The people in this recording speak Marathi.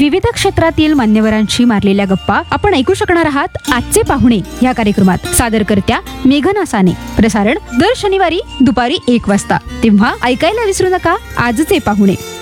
विविध क्षेत्रातील मान्यवरांशी मारलेल्या गप्पा आपण ऐकू शकणार आहात आजचे पाहुणे या कार्यक्रमात. सादरकर्त्या मेघना साने. प्रसारण दर शनिवारी दुपारी 1 वाजता. तेव्हा ऐकायला विसरू नका आजचे पाहुणे.